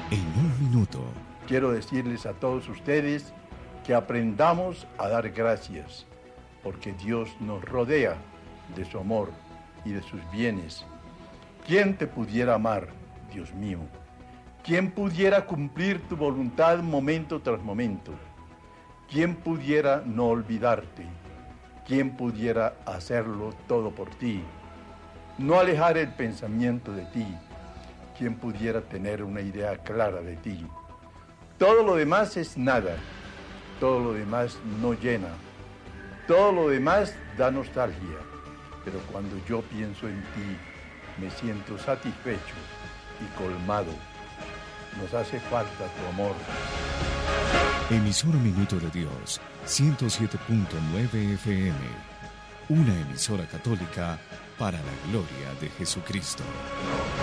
En un minuto. Quiero decirles a todos ustedes que aprendamos a dar gracias, porque Dios nos rodea de su amor y de sus bienes. ¿Quién te pudiera amar, Dios mío? ¿Quién pudiera cumplir tu voluntad momento tras momento? ¿Quién pudiera no olvidarte? ¿Quién pudiera hacerlo todo por ti? No alejar el pensamiento de ti. ¿Quién pudiera tener una idea clara de ti? Todo lo demás es nada. Todo lo demás no llena. Todo lo demás da nostalgia. Pero cuando yo pienso en ti, me siento satisfecho y colmado. Nos hace falta tu amor. Emisora Minuto de Dios, 107.9 FM. Una emisora católica para la gloria de Jesucristo.